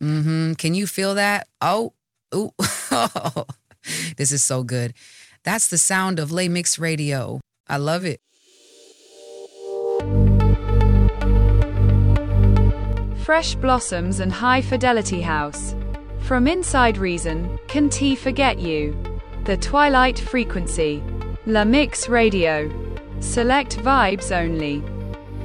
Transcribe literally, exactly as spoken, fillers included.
Mm-hmm. Can you feel that? Oh, ooh. This is so good. That's the sound of Les Mix Radio. I love it. Fresh Blossoms and High Fidelity House. From Inside Reason, Can T Forget You? The Twilight Frequency. La Mix Radio. Select vibes only.